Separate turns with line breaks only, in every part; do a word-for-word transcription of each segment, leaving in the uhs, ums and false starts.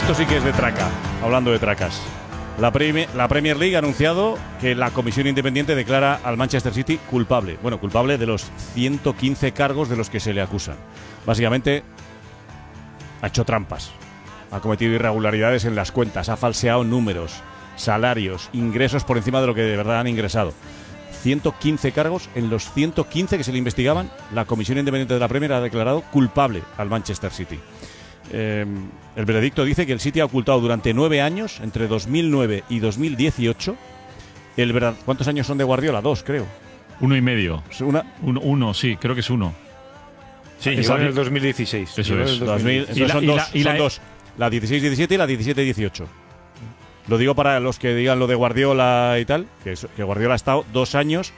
esto sí que es de traca, hablando de tracas. La, Premier, la Premier League ha anunciado que la comisión independiente declara al Manchester City culpable. Bueno, culpable de los ciento quince cargos de los que se le acusan. Básicamente, ha hecho trampas. Ha cometido irregularidades en las cuentas, ha falseado números, salarios, ingresos por encima de lo que de verdad han ingresado. ciento quince cargos, en los ciento quince que se le investigaban, la comisión independiente de la Premier ha declarado culpable al Manchester City. Eh, el veredicto dice que el City ha ocultado durante nueve años, entre dos mil nueve y dos mil dieciocho, el verdad. ¿Cuántos años son de Guardiola? Dos, creo.
Uno y medio.
Una...
Uno, uno, sí, creo que es uno.
Sí, llegó en el dos mil dieciséis.
Eso es.
dos mil,
y la,
son
y
dos,
la, y
son
la,
dos. La dieciséis diecisiete y la diecisiete dieciocho. Lo digo para los que digan lo de Guardiola y tal, que, es, que Guardiola ha estado dos años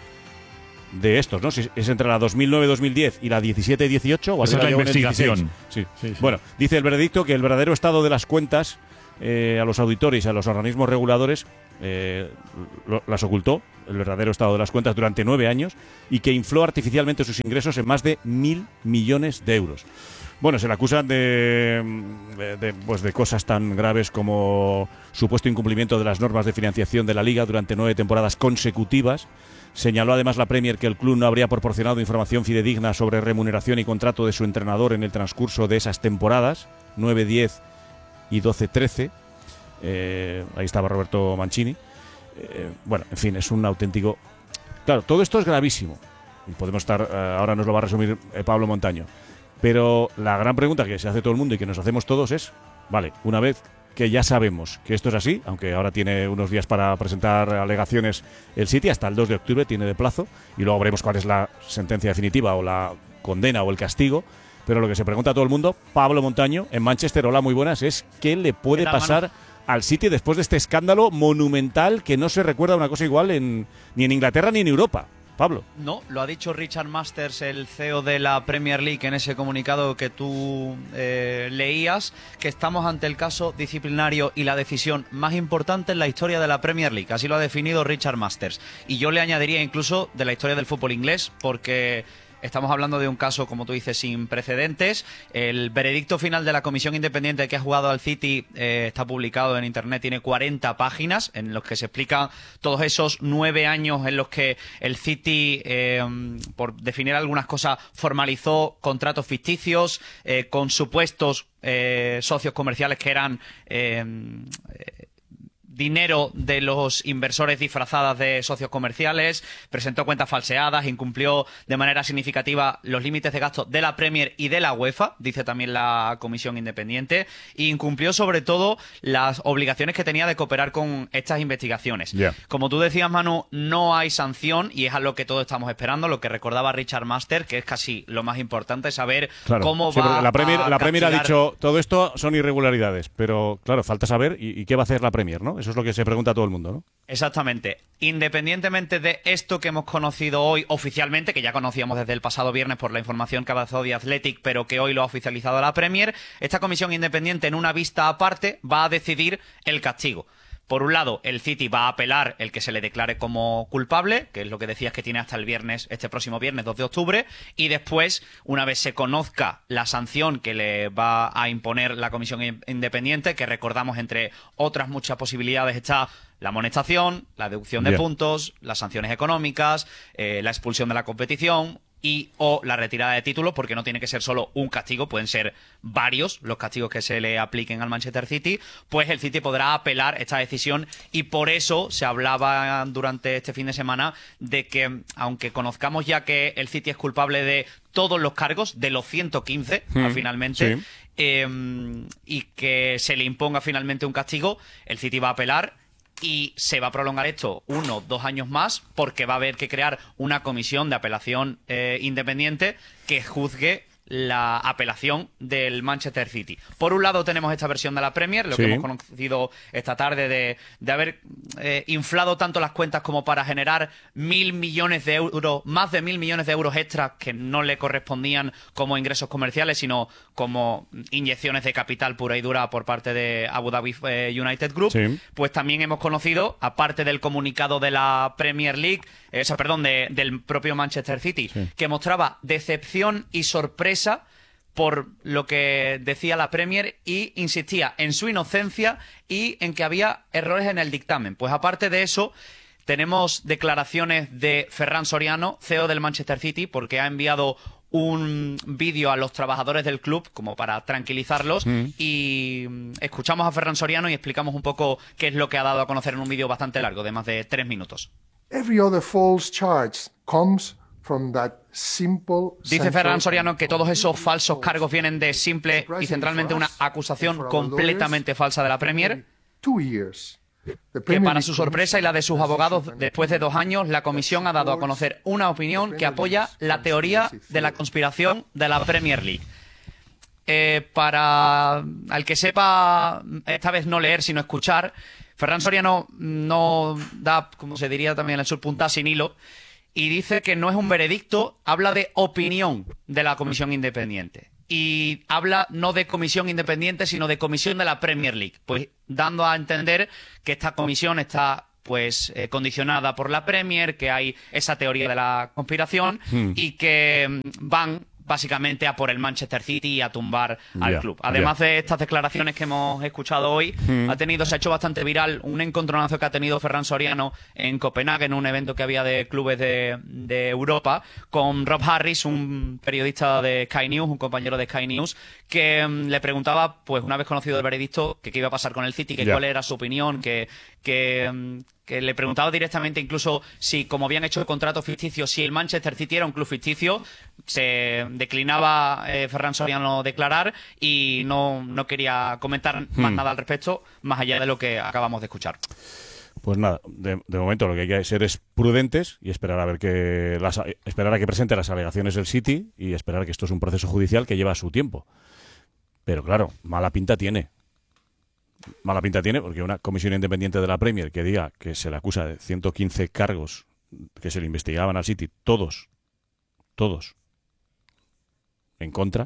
de estos, ¿no? Si es entre la dos mil nueve dos mil diez y la diecisiete dieciocho.
Esa es la investigación.
Sí.
Sí, sí.
Bueno, dice el veredicto que el verdadero estado de las cuentas eh, a los auditores y a los organismos reguladores eh, lo, las ocultó, el verdadero estado de las cuentas, durante nueve años, y que infló artificialmente sus ingresos en más de mil millones de euros. Bueno, se le acusan de, de, de, pues de cosas tan graves como supuesto incumplimiento de las normas de financiación de la Liga durante nueve temporadas consecutivas. Señaló además la Premier que el club no habría proporcionado información fidedigna sobre remuneración y contrato de su entrenador en el transcurso de esas temporadas, nueve diez y doce trece. Eh, ahí estaba Roberto Mancini. Eh, bueno, en fin, es un auténtico... Claro, todo esto es gravísimo. Y podemos estar... Eh, ahora nos lo va a resumir eh, Pablo Montaño. Pero la gran pregunta que se hace todo el mundo y que nos hacemos todos es, vale, una vez que ya sabemos que esto es así, aunque ahora tiene unos días para presentar alegaciones el City, hasta el dos de octubre tiene de plazo, y luego veremos cuál es la sentencia definitiva o la condena o el castigo, pero lo que se pregunta a todo el mundo, Pablo Montaño, en Manchester, hola, muy buenas, es ¿qué le puede pasar al City después de este escándalo monumental que no se recuerda una cosa igual en, ni en Inglaterra ni en Europa? Pablo.
No, lo ha dicho Richard Masters, el C E O de la Premier League, en ese comunicado que tú eh, leías, que estamos ante el caso disciplinario y la decisión más importante en la historia de la Premier League. Así lo ha definido Richard Masters. Y yo le añadiría incluso de la historia del fútbol inglés, porque... estamos hablando de un caso, como tú dices, sin precedentes. El veredicto final de la comisión independiente que ha jugado al City eh, está publicado en internet, tiene cuarenta páginas en los que se explican todos esos nueve años en los que el City, eh, por definir algunas cosas, formalizó contratos ficticios eh, con supuestos eh, socios comerciales que eran... Eh, eh, dinero de los inversores disfrazadas de socios comerciales, presentó cuentas falseadas, incumplió de manera significativa los límites de gasto de la Premier y de la UEFA, dice también la comisión independiente, e incumplió sobre todo las obligaciones que tenía de cooperar con estas investigaciones.
Yeah.
Como tú decías, Manu, no hay sanción y es a lo que todos estamos esperando, lo que recordaba Richard Master, que es casi lo más importante, saber claro. cómo
sí,
va
la Premier,
a
la Premier ha
castigar...
dicho, todo esto son irregularidades, pero claro, falta saber y, y qué va a hacer la Premier, ¿no? Eso es lo que se pregunta a todo el mundo, ¿no?
Exactamente. Independientemente de esto que hemos conocido hoy oficialmente, que ya conocíamos desde el pasado viernes por la información que avanzó The Athletic, pero que hoy lo ha oficializado la Premier, esta comisión independiente en una vista aparte va a decidir el castigo. Por un lado, el City va a apelar el que se le declare como culpable, que es lo que decías que tiene hasta el viernes, este próximo viernes, dos de octubre, y después, una vez se conozca la sanción que le va a imponer la comisión independiente, que recordamos, entre otras muchas posibilidades, está la amonestación, la deducción de
Bien.
puntos, las sanciones económicas, eh, la expulsión de la competición y o la retirada de títulos, porque no tiene que ser solo un castigo, pueden ser varios los castigos que se le apliquen al Manchester City, pues el City podrá apelar esta decisión, y por eso se hablaba durante este fin de semana de que, aunque conozcamos ya que el City es culpable de todos los cargos, de los ciento quince hmm, finalmente, sí. eh, y que se le imponga finalmente un castigo, el City va a apelar. Y se va a prolongar esto uno, dos años más, porque va a haber que crear una comisión de apelación eh, independiente que juzgue la apelación del Manchester City. Por un lado tenemos esta versión de la Premier, lo sí. que hemos conocido esta tarde de, de haber eh, inflado tanto las cuentas como para generar mil millones de euros, más de mil millones de euros extras que no le correspondían como ingresos comerciales, sino como inyecciones de capital pura y dura por parte de Abu Dhabi eh, United Group. Sí. Pues también hemos conocido, aparte del comunicado de la Premier League, eh, o sea, perdón, de, del propio Manchester City, sí. que mostraba decepción y sorpresa por lo que decía la Premier y insistía en su inocencia y en que había errores en el dictamen. Pues aparte de eso, tenemos declaraciones de Ferran Soriano, C E O del Manchester City, porque ha enviado un vídeo a los trabajadores del club como para tranquilizarlos mm. y escuchamos a Ferran Soriano y explicamos un poco qué es lo que ha dado a conocer en un vídeo bastante largo, de más de tres minutos.
Every other false charge comes from that simple,
Dice Ferran Soriano que todos esos falsos cargos vienen de simple y centralmente una acusación completamente falsa de la Premier. Que para su sorpresa y la de sus abogados, después de dos años, la comisión ha dado a conocer una opinión que apoya la teoría de la conspiración de la Premier League. Eh, para al que sepa, esta vez no leer, sino escuchar, Ferran Soriano no da, como se diría también en el sur, puntada sin hilo, y dice que no es un veredicto, habla de opinión de la comisión independiente. Y habla no de comisión independiente, sino de comisión de la Premier League, pues dando a entender que esta comisión está pues eh, condicionada por la Premier, que hay esa teoría de la conspiración hmm. y que mm, van básicamente a por el Manchester City y a tumbar al yeah, club. Además yeah. de estas declaraciones que hemos escuchado hoy, mm. ha tenido, se ha hecho bastante viral un encontronazo que ha tenido Ferran Soriano en Copenhague, en un evento que había de clubes de, de Europa, con Rob Harris, un periodista de Sky News, un compañero de Sky News, que um, le preguntaba, pues una vez conocido el veredicto, que qué iba a pasar con el City, que yeah. cuál era su opinión, que... que um, que le preguntaba directamente incluso si, como habían hecho el contrato ficticio, si el Manchester City era un club ficticio. Se declinaba eh, Ferran Soriano declarar y no, no quería comentar hmm. más nada al respecto, más allá de lo que acabamos de escuchar.
Pues nada, de, de momento lo que hay que ser es prudentes y esperar a ver que las, esperar a que presente las alegaciones del City y esperar que esto es un proceso judicial que lleva su tiempo. Pero claro, mala pinta tiene. Mala pinta tiene porque una comisión independiente de la Premier que diga que se le acusa de ciento quince cargos que se le investigaban al City, todos, todos, en contra,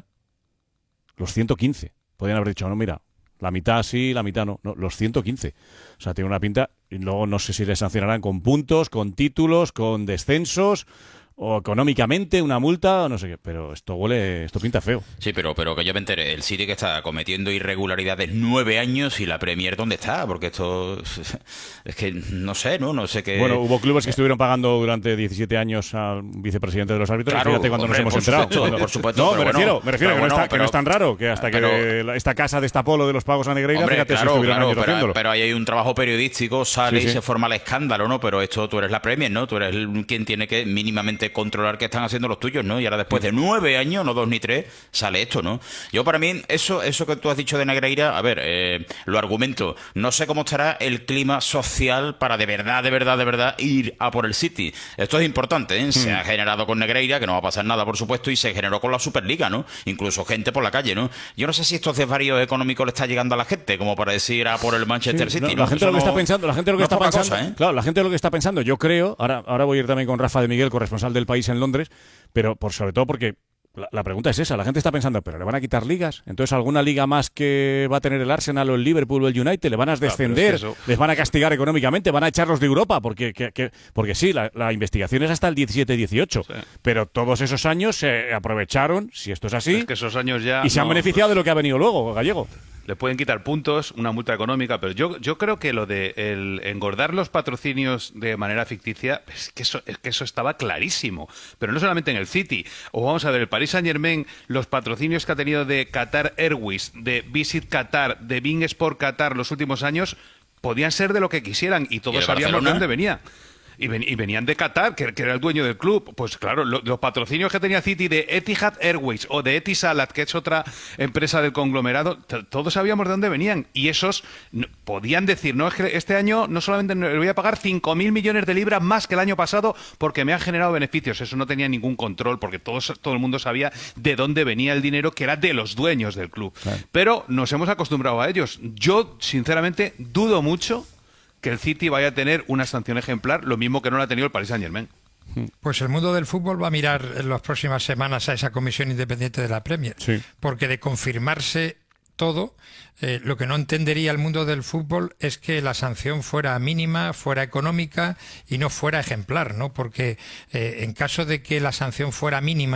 los ciento quince. Podrían haber dicho, no, mira, la mitad sí, la mitad no, no, los ciento quince. O sea, tiene una pinta y luego no sé si le sancionarán con puntos, con títulos, con descensos o económicamente una multa o no sé qué, pero esto huele, esto pinta feo.
Sí, pero pero que yo me enteré, el City que está cometiendo irregularidades nueve años y la Premier ¿dónde está? Porque esto es que no sé, ¿no? No sé qué...
Bueno, hubo clubes que estuvieron pagando durante diecisiete años al vicepresidente de los árbitros,
claro,
fíjate cuando
hombre,
nos hemos
por
enterado.
Supuesto,
cuando...
por supuesto,
no, me
bueno,
refiero, me refiero que,
bueno,
no está,
pero,
que no es tan raro que hasta
pero,
que esta casa destapó lo de los pagos a Negreira,
hombre,
fíjate
claro,
si estuvieron
claro,
años
pero,
haciéndolo.
Pero ahí hay un trabajo periodístico, sale
sí,
y
sí.
se forma el escándalo, ¿no? Pero esto tú eres la Premier, ¿no? Tú eres el, quien tiene que mínimamente controlar qué están haciendo los tuyos, ¿no? Y ahora después de nueve años, no dos ni tres, sale esto, ¿no? Yo para mí, eso eso que tú has dicho de Negreira, a ver, eh, lo argumento, no sé cómo estará el clima social para de verdad, de verdad, de verdad ir a por el City. Esto es importante, ¿eh? Se hmm. ha generado con Negreira, que no va a pasar nada, por supuesto, y se generó con la Superliga, ¿no? Incluso gente por la calle, ¿no? Yo no sé si estos desvaríos económicos le está llegando a la gente, como para decir a por el Manchester sí, City.
No, la gente
eso
lo que
no,
está pensando, la gente lo que
no
está pensando,
cosa, ¿eh?
claro, la gente lo que está pensando, yo creo, ahora, ahora voy a ir también con Rafa de Miguel, corresponsal del País en Londres, pero por sobre todo porque La, la pregunta es esa, la gente está pensando, ¿pero le van a quitar ligas? Entonces, ¿alguna liga más que va a tener el Arsenal o el Liverpool o el United? ¿Le van a descender? Ah, es que eso... ¿Les van a castigar económicamente? ¿Van a echarlos de Europa? Porque, que, que, porque sí, la, la investigación es hasta el diecisiete dieciocho, sí. Pero todos esos años se aprovecharon, si esto es así,
es que esos años ya
y se
no...
han beneficiado de lo que ha venido luego, Gallego.
Le pueden quitar puntos, una multa económica, pero yo, yo creo que lo de el engordar los patrocinios de manera ficticia, es que, eso, es que eso estaba clarísimo. Pero no solamente en el City. O vamos a ver, el Paris Saint-Germain, los patrocinios que ha tenido de Qatar Airways, de Visit Qatar, de Bein Sport Qatar los últimos años, podían ser de lo que quisieran y todos sabíamos de dónde venía. Y, ven, y venían de Qatar, que, que era el dueño del club. Pues claro, lo, los patrocinios que tenía City de Etihad Airways o de Etisalat, que es otra empresa del conglomerado, todos sabíamos de dónde venían. Y esos no, podían decir, no, es que este año no solamente le voy a pagar cinco mil millones de libras más que el año pasado porque me han generado beneficios. Eso no tenía ningún control porque todos, todo el mundo sabía de dónde venía el dinero que era de los dueños del club. Claro. Pero nos hemos acostumbrado a ellos. Yo, sinceramente, dudo mucho que el City vaya a tener una sanción ejemplar, lo mismo que no la ha tenido el Paris Saint-Germain.
Pues el mundo del fútbol va a mirar en las próximas semanas a esa comisión independiente de la Premier, sí. Porque de confirmarse todo, eh, lo que no entendería el mundo del fútbol es que la sanción fuera mínima, fuera económica y no fuera ejemplar, ¿no? Porque eh, en caso de que la sanción fuera mínima,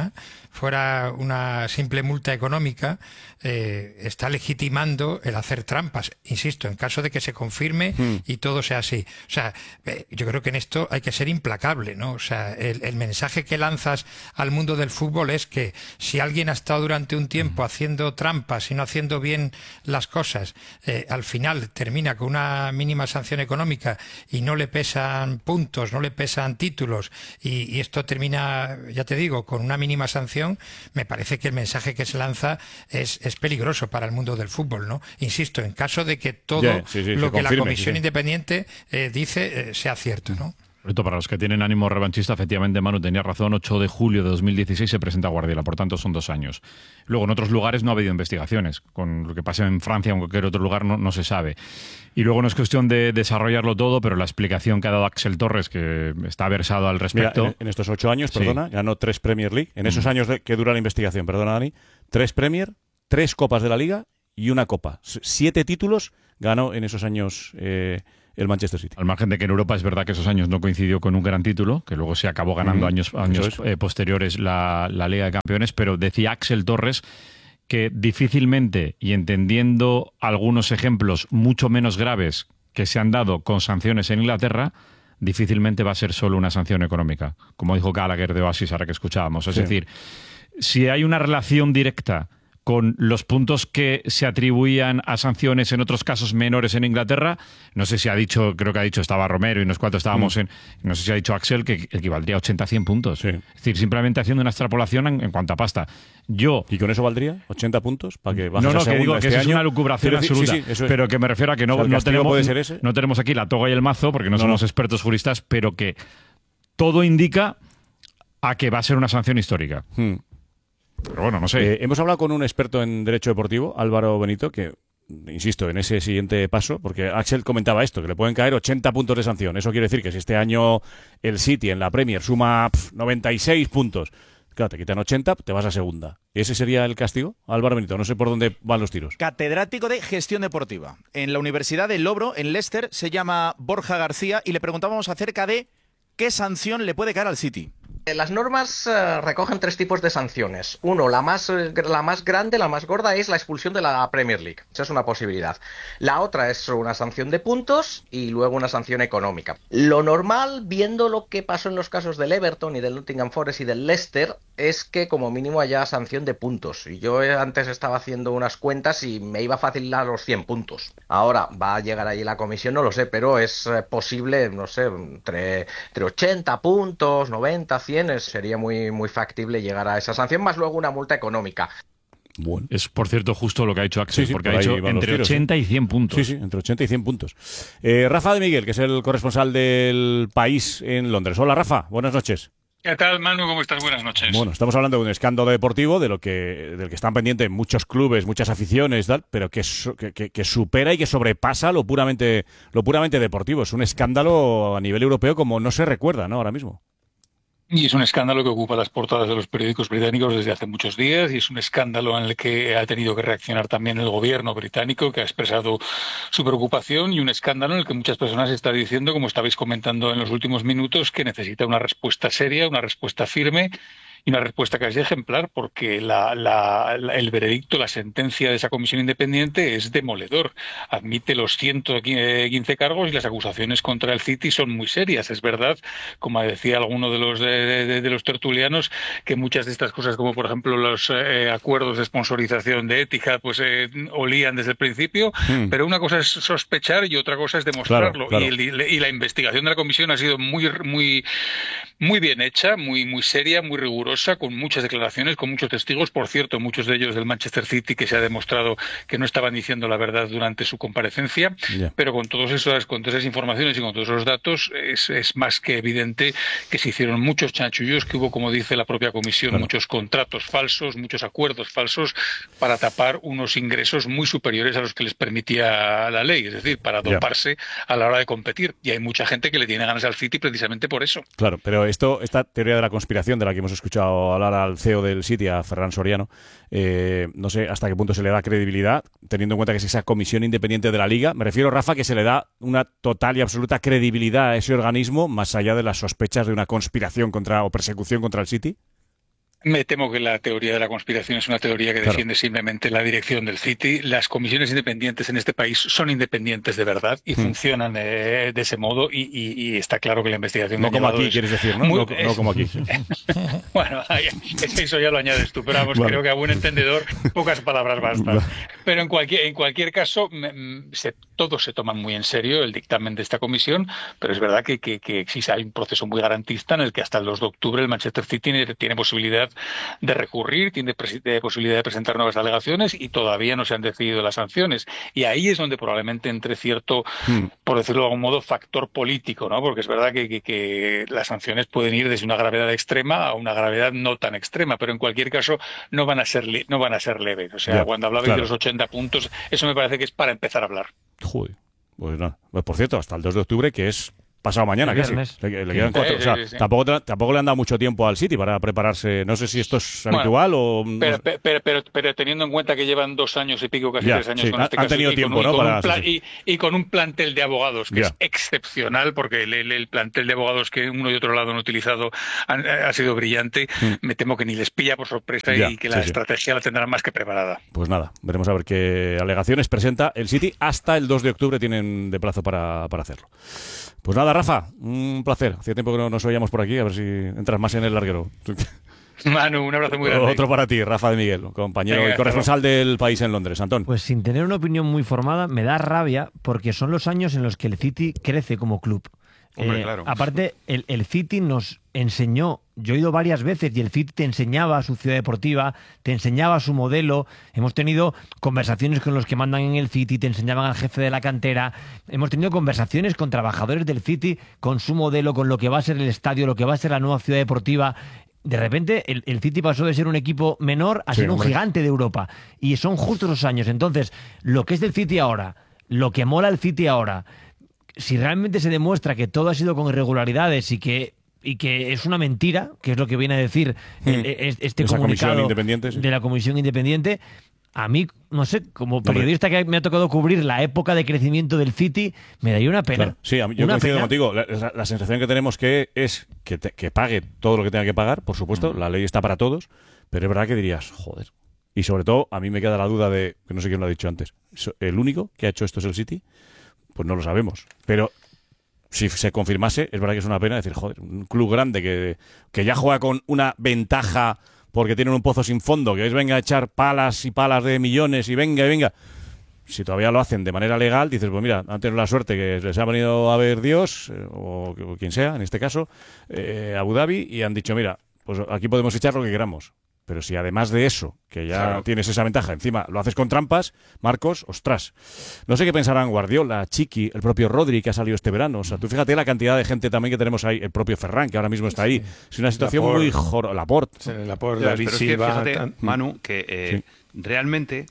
fuera una simple multa económica, eh, está legitimando el hacer trampas, insisto, en caso de que se confirme mm. y todo sea así. O sea, eh, yo creo que en esto hay que ser implacable, ¿no? O sea, el, el mensaje que lanzas al mundo del fútbol es que si alguien ha estado durante un tiempo mm. haciendo trampas y no haciendo bien las cosas, eh, al final termina con una mínima sanción económica y no le pesan puntos, no le pesan títulos y, y esto termina, ya te digo, con una mínima sanción, me parece que el mensaje que se lanza es, es peligroso para el mundo del fútbol, ¿no? Insisto, en caso de que todo yeah, sí, sí, lo que confirme, la Comisión sí, sí. Independiente eh, dice eh, sea cierto, ¿no?
Para los que tienen ánimo revanchista, efectivamente, Manu tenía razón, ocho de julio de dos mil dieciséis se presenta Guardiola, por tanto son dos años. Luego, en otros lugares no ha habido investigaciones. Con lo que pasa en Francia o en cualquier otro lugar no, no se sabe. Y luego no es cuestión de desarrollarlo todo, pero la explicación que ha dado Axel Torres, que está versado al respecto...
Mira, en, en estos ocho años, perdona, sí. ganó tres Premier League. En esos mm. años de, que dura la investigación, perdona, Dani, tres Premier, tres Copas de la Liga y una Copa. Siete títulos ganó en esos años... Eh, el Manchester City.
Al margen de que en Europa es verdad que esos años no coincidió con un gran título, que luego se acabó ganando uh-huh. años, años eh, posteriores la, la Liga de Campeones, pero decía Axel Torres que difícilmente, y entendiendo algunos ejemplos mucho menos graves que se han dado con sanciones en Inglaterra, difícilmente va a ser solo una sanción económica, como dijo Gallagher de Oasis ahora que escuchábamos. Es sí. decir, si hay una relación directa con los puntos que se atribuían a sanciones en otros casos menores en Inglaterra, no sé si ha dicho, creo que ha dicho, estaba Romero y unos cuantos estábamos mm. en, no sé si ha dicho Axel, que equivaldría a ochenta a cien puntos. Sí. Es decir, simplemente haciendo una extrapolación en, en cuanto a pasta. Yo...
¿Y con eso valdría? ¿ochenta puntos? ¿Para que
no, no, que digo
este
que eso
año?
Es una lucubración absoluta. Sí, sí, es. Pero que me refiero a que no, o sea, no, tenemos,
puede ser ese.
no tenemos aquí la toga y el mazo, porque no, no somos no. expertos juristas, pero que todo indica a que va a ser una sanción histórica. Hmm. Pero bueno, no sé.
Eh, hemos hablado con un experto en derecho deportivo, Álvaro Benito, que, insisto, en ese siguiente paso, porque Axel comentaba esto, que le pueden caer ochenta puntos de sanción. Eso quiere decir que si este año el City en la Premier suma pff, noventa y seis puntos, claro, te quitan ochenta, te vas a segunda. ¿Ese sería el castigo? Álvaro Benito, no sé por dónde van los tiros.
Catedrático de Gestión Deportiva. En la Universidad de Lobro, en Leicester, se llama Borja García y le preguntábamos acerca de qué sanción le puede caer al City.
Las normas uh, recogen tres tipos de sanciones. Uno, la más, la más grande, la más gorda, es la expulsión de la Premier League. Esa es una posibilidad. La otra es una sanción de puntos y luego una sanción económica. Lo normal, viendo lo que pasó en los casos del Everton y del Nottingham Forest y del Leicester, es que como mínimo haya sanción de puntos. Y yo antes estaba haciendo unas cuentas y me iba fácil a los cien puntos. Ahora, va a llegar ahí la comisión, no lo sé, pero es posible, no sé, entre, entre ochenta puntos, noventa, cien, sería muy, muy factible llegar a esa sanción, más luego una multa económica.
Bueno. Es, por cierto, justo lo que ha hecho Axel,
sí, sí,
porque
por
ha dicho entre
tiros,
ochenta
¿sí?
y cien puntos.
Sí, sí, entre ochenta y cien puntos. Eh, Rafa de Miguel, que es el corresponsal del País en Londres. Hola, Rafa, buenas noches.
¿Qué tal, Manu? ¿Cómo estás? Buenas noches.
Bueno, estamos hablando de un escándalo deportivo de lo que del que están pendientes muchos clubes, muchas aficiones, tal, pero que, que, que supera y que sobrepasa lo puramente lo puramente deportivo. Es un escándalo a nivel europeo como no se recuerda, ¿no? Ahora mismo.
Y es un escándalo que ocupa las portadas de los periódicos británicos desde hace muchos días y es un escándalo en el que ha tenido que reaccionar también el gobierno británico, que ha expresado su preocupación, y un escándalo en el que muchas personas están diciendo, como estabais comentando en los últimos minutos, que necesita una respuesta seria, una respuesta firme y una respuesta casi ejemplar, porque la, la, la, el veredicto, la sentencia de esa comisión independiente es demoledor. Admite los ciento quince cargos y las acusaciones contra el City son muy serias. Es verdad, como decía alguno de los, de, de, de los tertulianos, que muchas de estas cosas, como por ejemplo los eh, acuerdos de sponsorización de Etihad, pues eh, olían desde el principio, mm. pero una cosa es sospechar y otra cosa es demostrarlo.
Claro, claro.
Y, el, y la investigación de la comisión ha sido muy, muy, muy bien hecha, muy, muy seria, muy rigurosa, con muchas declaraciones, con muchos testigos, por cierto, muchos de ellos del Manchester City, que se ha demostrado que no estaban diciendo la verdad durante su comparecencia, yeah. pero con todas esas, con todas esas informaciones y con todos esos datos es, es más que evidente que se hicieron muchos chanchullos, que hubo, como dice la propia comisión, bueno. muchos contratos falsos, muchos acuerdos falsos para tapar unos ingresos muy superiores a los que les permitía la ley, es decir, para doparse yeah. a la hora de competir. Y hay mucha gente que le tiene ganas al City precisamente por eso.
Claro, pero esto, esta teoría de la conspiración de la que hemos escuchado hablar al C E O del City, a Ferran Soriano, eh, no sé hasta qué punto se le da credibilidad, teniendo en cuenta que es esa comisión independiente de la Liga. Me refiero, Rafa, que se le da una total y absoluta credibilidad a ese organismo, más allá de las sospechas de una conspiración contra o persecución contra el City.
Me temo que la teoría de la conspiración es una teoría que
Claro.
defiende simplemente la dirección del City. Las comisiones independientes en este país son independientes de verdad y
Mm.
funcionan eh, de ese modo y, y- y está claro que la investigación...
No
que
como
han llevado
aquí,
es
quieres decir, ¿no?
muy-
No, no
es-
como aquí.
Bueno, ay, eso ya lo añades tú, pero vamos,
Vale.
creo que a buen entendedor pocas palabras bastan.
Vale.
Pero en cualquier, en cualquier caso, me- me- se, todos se toman muy en serio el dictamen de esta comisión, pero es verdad que, que, que existe, hay un proceso muy garantista en el que hasta el dos de octubre el Manchester City tiene, tiene posibilidad de recurrir, tiene pres- de posibilidad de presentar nuevas alegaciones y todavía no se han decidido las sanciones. Y ahí es donde probablemente entre cierto,
Mm.
por decirlo de algún modo, factor político, ¿no? Porque es verdad que, que- que las sanciones pueden ir desde una gravedad extrema a una gravedad no tan extrema, pero en cualquier caso no van a ser li- no van a ser leves. O sea,
Ya,
cuando hablabais
claro.
de los ochenta puntos, eso me parece que es para empezar a hablar.
Joder. Pues nada. Pues por cierto, hasta el dos de octubre, que es pasado mañana,
El
casi.
viernes.
Le, le
Sí.
quedan cuatro.
Sí,
o sea,
sí, sí.
Tampoco, tra- tampoco le han dado mucho tiempo al City para prepararse. No sé si esto es
Bueno,
habitual o.
Pero, pero, pero, pero- pero teniendo en cuenta que llevan dos años y pico, casi
Ya,
tres años
sí,
con
han-
este
han
caso,
tenido
y con
tiempo,
un- y
¿no?
con un
para-
plan-
sí, sí.
y, y con un plantel de abogados que
Ya.
es excepcional, porque el, el- el plantel de abogados que uno y otro lado han utilizado han- ha sido brillante.
Mm.
Me temo que ni les pilla por sorpresa
Ya,
y que
sí,
la
sí.
estrategia la tendrán más que preparada.
Pues nada, veremos a ver qué alegaciones presenta el City. Hasta el dos de octubre tienen de plazo para, para hacerlo. Pues nada, Rafa, un placer. Hacía tiempo que no nos oíamos por aquí, a ver si entras más en el larguero.
Manu, un abrazo muy grande.
Otro para ti, Rafa de Miguel, compañero
Venga,
y corresponsal del País en Londres. Antón.
Pues sin tener una opinión muy formada, me da rabia porque son los años en los que el City crece como club.
Hombre,
Eh,
claro.
Aparte, el, el City nos enseñó, yo he ido varias veces y el City te enseñaba su ciudad deportiva, te enseñaba su modelo. Hemos tenido conversaciones con los que mandan en el City, te enseñaban al jefe de la cantera. Hemos tenido conversaciones con trabajadores del City, con su modelo, con lo que va a ser el estadio, lo que va a ser la nueva ciudad deportiva. De repente, el, el City pasó de ser un equipo menor a
Sí,
ser un
hombre.
gigante de Europa. Y son justos los años. Entonces, lo que es del City ahora, lo que mola el City ahora, si realmente se demuestra que todo ha sido con irregularidades y que y que es una mentira, que es lo que viene a decir el- es- este
Esa comisión
comunicado
independiente, sí.
de la Comisión Independiente, a mí, no sé, como periodista que me ha tocado cubrir la época de crecimiento del City, me daría una pena.
Claro. Sí, a mí- yo
Una
coincido
pena.
contigo. La, la- la sensación que tenemos que es que, te- que pague todo lo que tenga que pagar, por supuesto. La ley está para todos, pero es verdad que dirías, joder. Y sobre todo, a mí me queda la duda de, que no sé quién lo ha dicho antes, so- ¿el único que ha hecho esto es el City? Pues no lo sabemos. Pero si se confirmase, es verdad que es una pena decir, joder, un club grande que, que ya juega con una ventaja porque tienen un pozo sin fondo, que es venga a echar palas y palas de millones y venga y venga. Si todavía lo hacen de manera legal, dices, pues mira, han tenido la suerte que les ha venido a ver Dios, eh, o, o quien sea, en este caso, eh, Abu Dhabi, y han dicho, mira, pues aquí podemos echar lo que queramos. Pero si además de eso, que ya
Claro.
tienes esa ventaja, encima lo haces con trampas, Marcos, ostras. No sé qué pensarán Guardiola, Chiqui, el propio Rodri que ha salido este verano. O sea, tú fíjate la cantidad de gente también que tenemos ahí, el propio Ferran, que ahora mismo está ahí. Es una situación
Laporte.
muy jor... Laporte.
Laporte,
Ya,
David
pero es que
Silva,
fíjate,
tan-
Manu, que eh, realmente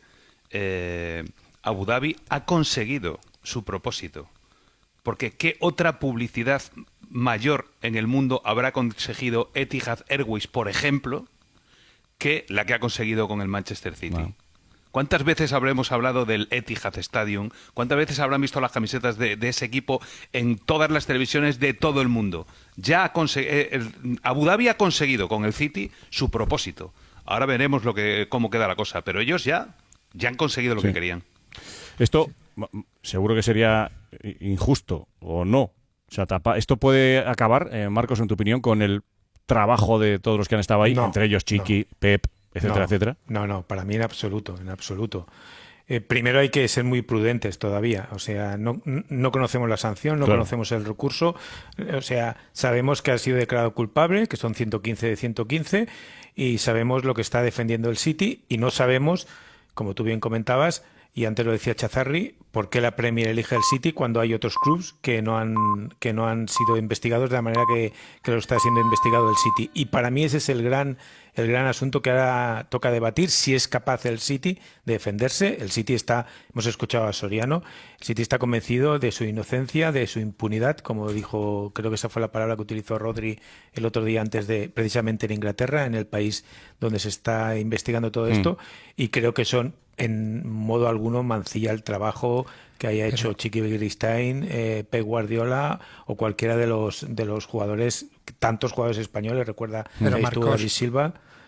eh, Abu Dhabi ha conseguido su propósito. Porque ¿qué otra publicidad mayor en el mundo habrá conseguido Etihad Airways, por ejemplo, que la que ha conseguido con el Manchester City?
Wow.
¿Cuántas veces habremos hablado del Etihad Stadium? ¿Cuántas veces habrán visto las camisetas de, de ese equipo en todas las televisiones de todo el mundo? Ya ha conse- eh, el- Abu Dhabi ha conseguido con el City su propósito. Ahora veremos lo que cómo queda la cosa, pero ellos ya ya han conseguido lo
Sí.
que querían.
Esto m- m- seguro que sería i- injusto o no. O sea, tapa- esto puede acabar, eh, Marcos, en tu opinión, con el trabajo de todos los que han estado ahí,
No,
entre ellos Chiqui, Pep, etcétera,
no,
etcétera.
No, no, para mí en absoluto, en absoluto. Eh, primero hay que ser muy prudentes todavía. O sea, no, no conocemos la sanción, no
Claro.
conocemos el recurso. Eh, O sea, sabemos que ha sido declarado culpable, que son ciento quince de ciento quince, y sabemos lo que está defendiendo el City, y no sabemos, como tú bien comentabas, y antes lo decía Chazarri, por qué la Premier elige el City cuando hay otros clubs que no han que no han sido investigados de la manera que, que lo está siendo investigado el City. Y para mí ese es el gran el gran asunto que ahora toca debatir, si es capaz el City de defenderse. El City está, hemos escuchado a Soriano, el City está convencido de su inocencia, de su impunidad, como dijo, creo que esa fue la palabra que utilizó Rodri el otro día antes de, precisamente en Inglaterra, en el país donde se está investigando todo esto, y creo que son en modo alguno mancilla el trabajo que haya hecho Chiqui Begiristain, eh, Pep Guardiola o cualquiera de los de los jugadores, tantos jugadores españoles, recuerda
Pero
que estuvo
Marcos,
David Silva.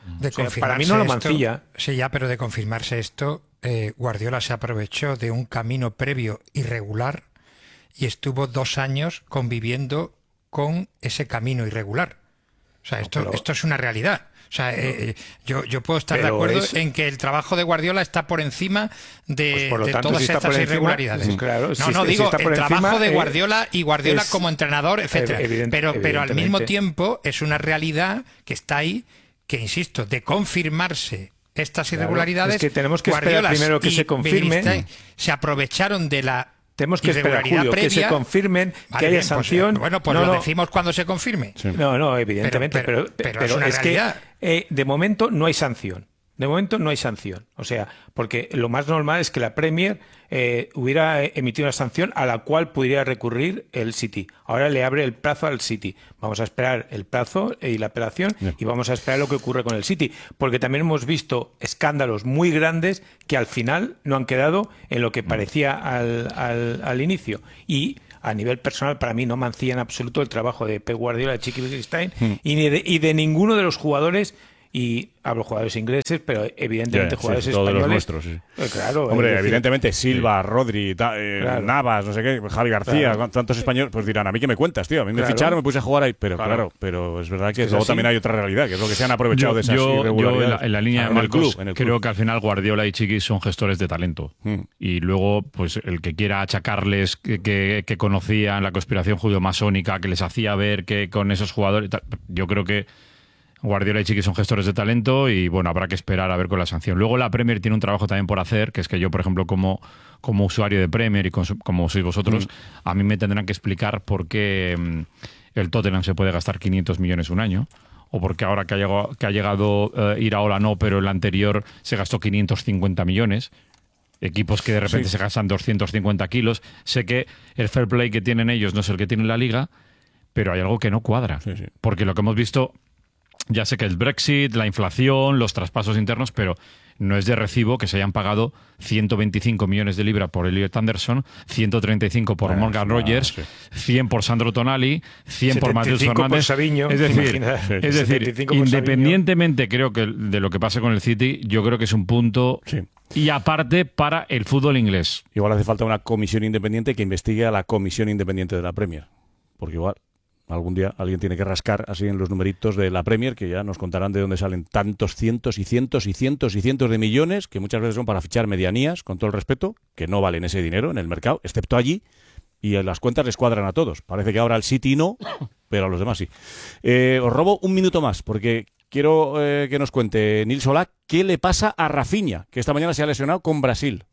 De
o sea, para mí no lo mancilla.
Esto, sí, ya, pero de confirmarse esto, eh, Guardiola se aprovechó de un camino previo irregular y estuvo dos años conviviendo con ese camino irregular. O sea, esto, pero, esto es una realidad. O sea, eh, yo, yo puedo estar de acuerdo es, en que el trabajo de Guardiola está por encima de, pues de tanto, todas si estas irregularidades. Encima, claro, no, si, no, digo, si el trabajo de Guardiola y Guardiola es, como entrenador, etcétera. Evidente, pero, pero al mismo tiempo es una realidad que está ahí, que insisto, de confirmarse estas irregularidades.
Claro, es que tenemos que Guardiola esperar primero que se confirmen.
Se aprovecharon de la
Tenemos que esperar, Julio, previa, que se confirmen, vale, que haya bien, sanción.
Pues, bueno, pues
no,
lo
no.
decimos cuando se confirme.
Sí. No, no, evidentemente, pero, pero, pero, pero es, una es que eh, de momento no hay sanción. De momento no hay sanción. O sea, porque lo más normal es que la Premier eh, hubiera emitido una sanción a la cual pudiera recurrir el City. Ahora le abre el plazo al City. Vamos a esperar el plazo y la apelación yeah. y vamos a esperar lo que ocurre con el City. Porque también hemos visto escándalos muy grandes que al final no han quedado en lo que parecía al, al, al inicio. Y a nivel personal, para mí no mancilla en absoluto el trabajo de Pep Guardiola, de Chiqui Begiristain mm. y, de, y de ninguno de los jugadores. Y hablo jugadores ingleses, pero evidentemente yeah, jugadores
sí,
españoles.
Todos los nuestros, sí.
Eh, claro,
Hombre,
decir,
evidentemente Silva, sí. Rodri, ta, eh, claro. Navas, no sé qué, Javi García, claro. tantos españoles, pues dirán, ¿a mí qué me cuentas, tío? A mí me claro. ficharon, me puse a jugar ahí, pero claro, claro pero es verdad que es luego así. También hay otra realidad, que es lo que se han aprovechado
yo,
de esas
yo,
irregularidades.
Yo en la, en la línea
en
de
el club,
creo club. que al final Guardiola y Chiqui son gestores de talento. Hmm. Y luego, pues el que quiera achacarles que, que, que conocían la conspiración judeo-masónica, que les hacía ver que con esos jugadores, yo creo que Guardiola y Chiqui son gestores de talento y bueno, habrá que esperar a ver con la sanción. Luego la Premier tiene un trabajo también por hacer, que es que yo, por ejemplo, como, como usuario de Premier y con, como sois vosotros, mm. a mí me tendrán que explicar por qué um, el Tottenham se puede gastar quinientos millones un año, o porque ahora que ha llegado, que ha llegado uh, Iraola no, pero el anterior se gastó quinientos cincuenta millones. Equipos que de repente sí. se gastan doscientos cincuenta kilos. Sé que el fair play que tienen ellos no es el que tiene la Liga, pero hay algo que no cuadra. Sí, sí. Porque lo que hemos visto... Ya sé que el Brexit, la inflación, los traspasos internos, pero no es de recibo que se hayan pagado ciento veinticinco millones de libras por Elliot Anderson, ciento treinta y cinco por bueno, Morgan Rogers, sí. cien por Sandro Tonali, cien por Mateus Fernández.
Sabiño,
es decir, es decir independientemente creo que de lo que pase con el City, yo creo que es un punto sí. y aparte para el fútbol inglés.
Igual hace falta una comisión independiente que investigue a la comisión independiente de la Premier, porque igual algún día alguien tiene que rascar así en los numeritos de la Premier, que ya nos contarán de dónde salen tantos cientos y cientos y cientos y cientos de millones, que muchas veces son para fichar medianías, con todo el respeto, que no valen ese dinero en el mercado, excepto allí, y en las cuentas les cuadran a todos. Parece que ahora al City no, pero a los demás sí. Eh, os robo un minuto más, porque quiero eh, que nos cuente Nils Solá qué le pasa a Rafinha, que esta mañana se ha lesionado con Brasil.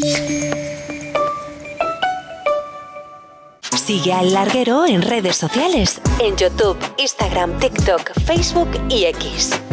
Sigue al Larguero en redes sociales, en YouTube, Instagram, TikTok, Facebook y X.